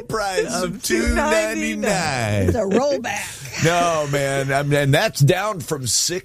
Price of $2.99. It's a rollback. No, man. And that's down from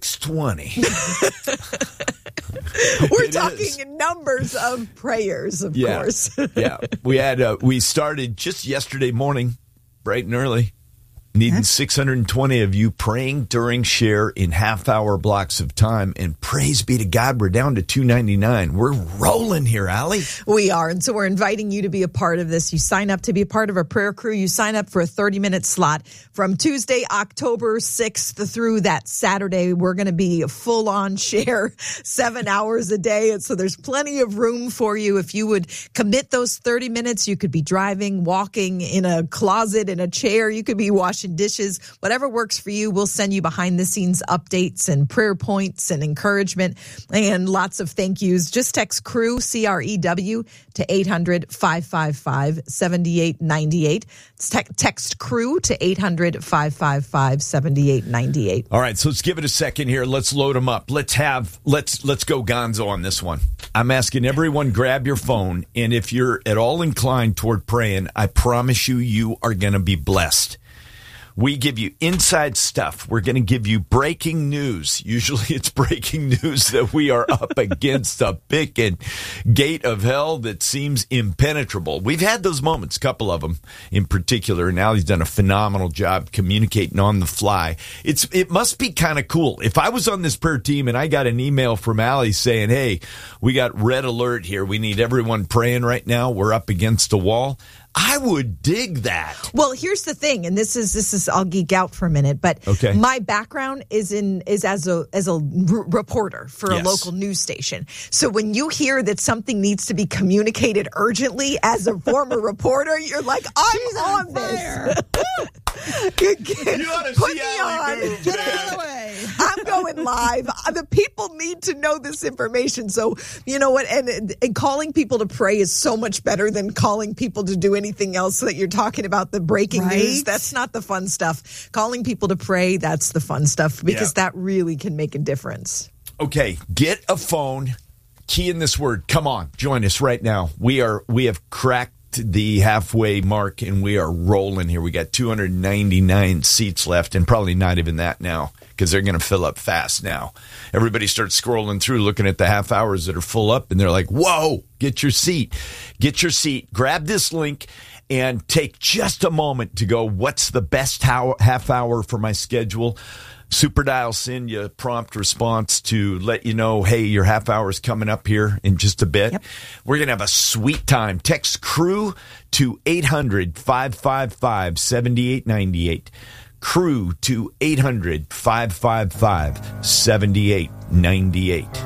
$6.20. We're talking numbers of prayers, of course. Yeah. We started just yesterday morning, bright and early. Needing 620 of you praying during share in half-hour blocks of time. And praise be to God, we're down to $2.99. We're rolling here, Allie. We are. And so we're inviting you to be a part of this. You sign up to be a part of our prayer crew. You sign up for a 30-minute slot from Tuesday, October 6th through that Saturday. We're going to be full-on share 7 hours a day. And so there's plenty of room for you. If you would commit those 30 minutes, you could be driving, walking, in a closet, in a chair. You could be washing dishes, whatever works for you. We'll send you behind the scenes updates and prayer points and encouragement and lots of thank yous. Just text CREW, CREW, to 800-555-7898. Text CREW to 800-555-7898. All right, so let's give it a second here. Let's load them up. Let's go gonzo on this one. I'm asking everyone, grab your phone, and if you're at all inclined toward praying, I promise you are going to be blessed. We give you inside stuff. We're going to give you breaking news. Usually it's breaking news that we are up against a picking gate of hell that seems impenetrable. We've had those moments, a couple of them in particular, and Allie's done a phenomenal job communicating on the fly. It must be kind of cool. If I was on this prayer team and I got an email from Allie saying, hey, we got red alert here. We need everyone praying right now. We're up against a wall. I would dig that. Well, here's the thing, and this is I'll geek out for a minute, but my background is as a reporter for a local news station. So when you hear that something needs to be communicated urgently as a former reporter, you're like, I'm on this. You ought to Put see me Allie on. move, Get out of the way. I'm going live. The people need to know this information. So, you know what? And calling people to pray is so much better than calling people to do anything else that you're talking about, the breaking news. That's not the fun stuff. Calling people to pray, that's the fun stuff, because that really can make a difference. Okay, get a phone, key in this word. Come on, join us right now. We have cracked the halfway mark, and we are rolling here. We got 299 seats left, and probably not even that now, because they're going to fill up fast now. Everybody starts scrolling through, looking at the half hours that are full up, and they're like, whoa, get your seat. Grab this link and take just a moment to go, what's the best half hour for my schedule? SuperDial send you a prompt response to let you know, hey, your half hour is coming up here in just a bit. Yep. We're going to have a sweet time. Text CREW to 800-555-7898. CREW to 800-555-7898.